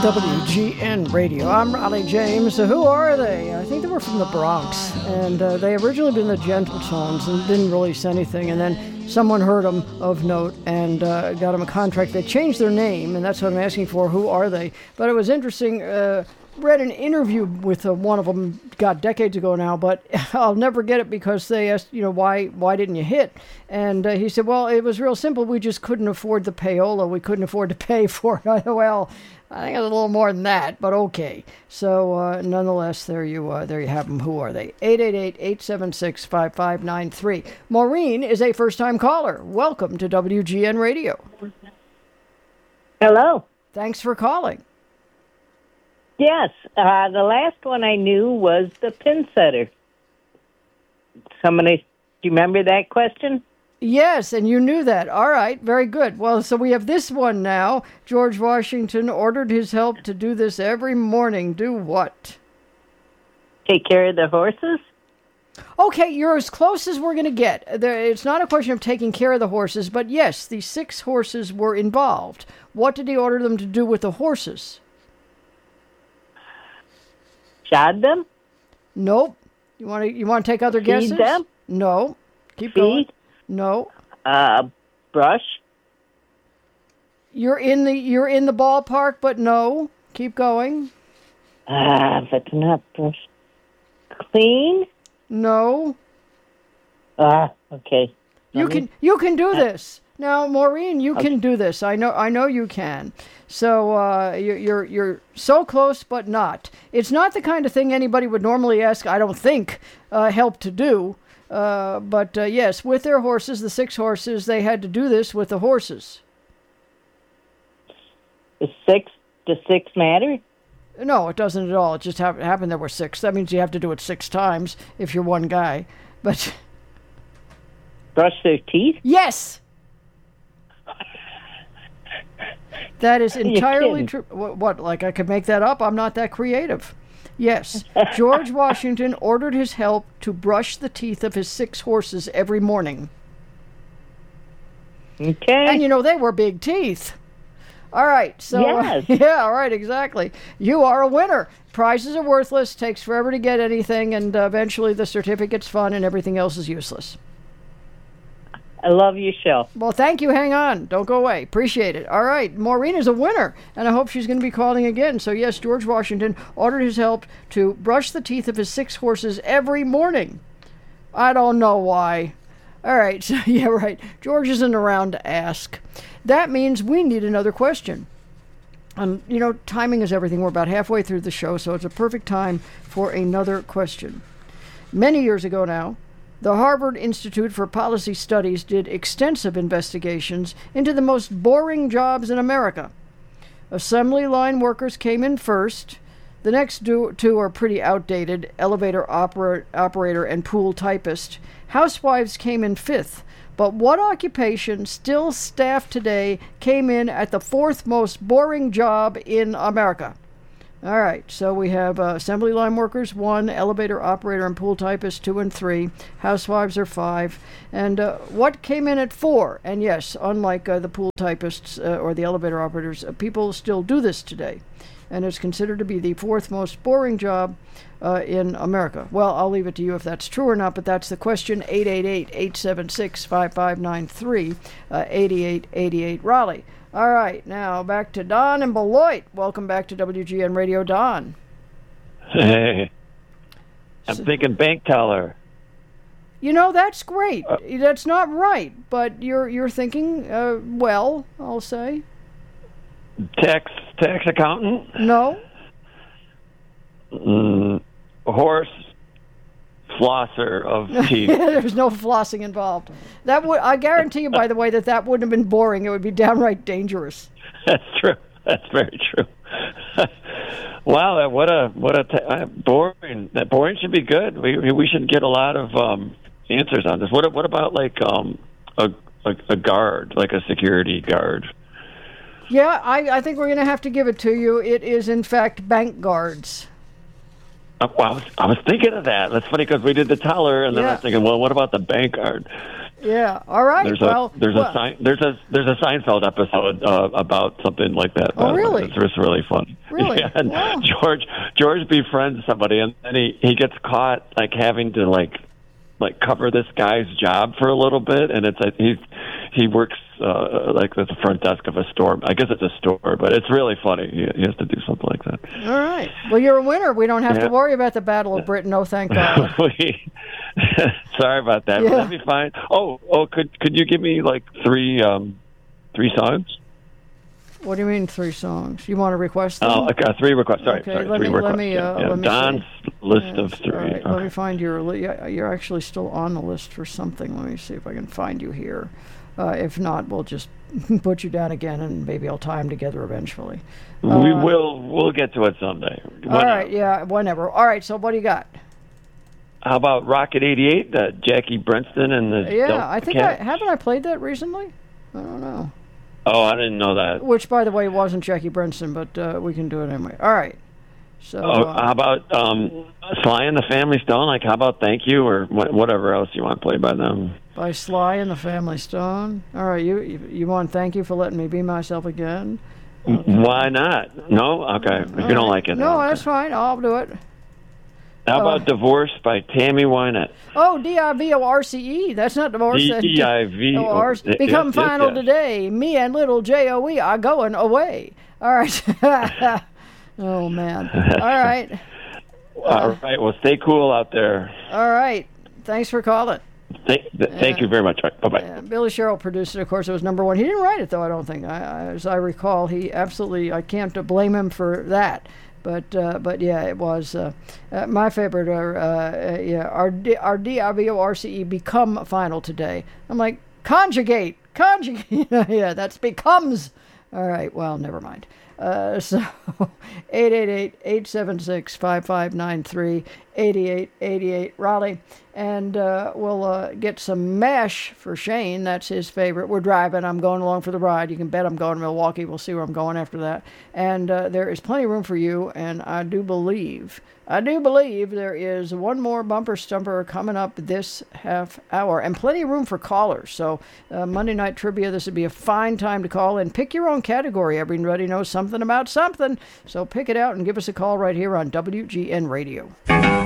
WGN Radio. I'm Raleigh James. Who are they? I think they were from the Bronx, and they originally been the Gentletones and didn't release anything, and then someone heard them of note and got them a contract. They changed their name, and that's what I'm asking for. Who are they? But it was interesting. Read an interview with one of them, decades ago now, but I'll never get it because they asked, why didn't you hit? And he said, well, it was real simple. We just couldn't afford the payola. We couldn't afford to pay for it. Well, I think it's a little more than that, but okay. So nonetheless, there you have them. Who are they? 888-876-5593. Maureen is a first-time caller. Welcome to WGN Radio. Hello. Thanks for calling. Yes, the last one I knew was the pin setter. Do you remember that question? Yes, and you knew that. All right, very good. Well, so we have this one now. George Washington ordered his help to do this every morning. Do what? Take care of the horses? Okay, you're as close as we're going to get. It's not a question of taking care of the horses, but yes, the 6 horses were involved. What did he order them to do with the horses? Shod them? Nope. You want to take other guesses? Feed them? No. Keep going. No. Brush? You're in the ballpark, but no. Keep going. If it's not brush. Clean? No. Okay. You can do this. Now, Maureen, you can do this. I know you can. So you're so close, but not. It's not the kind of thing anybody would normally ask, I don't think, help to do. But yes, with their horses, the 6 horses, they had to do this with the horses. Does 6 matter? No, it doesn't at all. It just happened there were 6. That means you have to do it 6 times if you're one guy. But brush their teeth? Yes. That is entirely true. What, like I could make that up? I'm not that creative. Yes, George Washington ordered his help to brush the teeth of his 6 horses every morning. Okay. And they were big teeth. All right, so yes. Yeah, all right, exactly. You are a winner. Prizes are worthless, takes forever to get anything, and eventually the certificate's fun and everything else is useless. I love your show. Well, thank you. Hang on. Don't go away. Appreciate it. All right. Maureen is a winner, and I hope she's going to be calling again. So, yes, George Washington ordered his help to brush the teeth of his 6 horses every morning. I don't know why. All right. So, yeah, right. George isn't around to ask. That means we need another question. And, timing is everything. We're about halfway through the show, so it's a perfect time for another question. Many years ago now, the Harvard Institute for Policy Studies did extensive investigations into the most boring jobs in America. Assembly line workers came in first. The next 2 are pretty outdated, elevator operator and pool typist. Housewives came in 5th. But what occupation, still staffed today, came in at the 4th most boring job in America? All right, so we have assembly line workers, 1, elevator operator and pool typist, 2 and 3. Housewives are 5. And what came in at 4? And yes, unlike the pool typists or the elevator operators, people still do this today. And it's considered to be the 4th most boring job in America. Well, I'll leave it to you if that's true or not, but that's the question. 888-876-5593, 8888 Raleigh. All right, now back to Don and Beloit. Welcome back to WGN Radio, Don. Hey, I'm thinking bank teller. That's great. That's not right, but you're thinking well, I'll say. Tax accountant? No. Horse flosser of teeth. There's no flossing involved. I guarantee you, by the way, that wouldn't have been boring. It would be downright dangerous. That's true. That's very true. Wow, boring. That boring should be good. We should get a lot of answers on this. What about like a guard, like a security guard? Yeah, I think we're going to have to give it to you. It is, in fact, bank guards. Well, I was thinking of that. That's funny because we did the teller, and then I was thinking, well, what about the bank guard? Yeah. All right. There's well, there's a Seinfeld episode about something like that. Oh, really? It's just really fun. Really? Yeah, and Wow. George befriends somebody, and then he gets caught like having to like cover this guy's job for a little bit, and it's like he works like at the front desk of a store. I guess it's a store, but it's really funny. He has to do something like that. All right. Well, you're a winner. We don't have to worry about the Battle of Britain. Oh, thank God. Sorry about that. Yeah. But that'd be fine. Oh, could you give me like three songs? What do you mean 3 songs? You want to request them? Oh, okay, 3 requests. Sorry, Okay, sorry, let 3 me- requests. let me, yeah. let me Don's see. list of 3. All right, Okay. let me find you're actually still on the list for something. Let me see if I can find you here. If not, we'll just put you down again, and maybe I'll tie them together eventually. We'll get to it someday. All right, yeah, whenever. All right, so what do you got? How about Rocket 88, Jackie Brenston and the Yeah, Delta I think Cat? haven't I played that recently? I don't know. Oh, I didn't know that. Which, by the way, wasn't Jackie Brenston, but we can do it anyway. All right. So. How about Sly and the Family Stone? Like, how about Thank You or whatever else you want played by them? By Sly and the Family Stone. All right, you want Thank You for letting me be myself again? Why not? No? Okay. If you don't like it. No, then that's fine. I'll do it. How about Divorce by Tammy Wynette? Oh, DIVORCE. That's not divorce. that's DIVORCE. Become Yes, final yes. today. Me and little JOE are going away. All right. Oh, man. All right. All right. Well, stay cool out there. All right. Thanks for calling. Thank you very much. All right, bye-bye. Billy Sherrill produced it. Of course, it was number 1. He didn't write it, though, I don't think. As I recall, he absolutely, I can't blame him for that. But yeah, it was my favorite. Our DIVORCE become final today. I'm like, conjugate. Yeah, that's becomes. All right, well, never mind. So 888-876-5593, 8888 Raleigh. And we'll get some MASH for Shane. That's his favorite. We're driving. I'm going along for the ride. You can bet I'm going to Milwaukee. We'll see where I'm going after that. And there is plenty of room for you. And I do believe there is one more bumper stumper coming up this half hour. And plenty of room for callers. So Monday Night Trivia, this would be a fine time to call and pick your own category. Everybody knows something about something. So pick it out and give us a call right here on WGN Radio.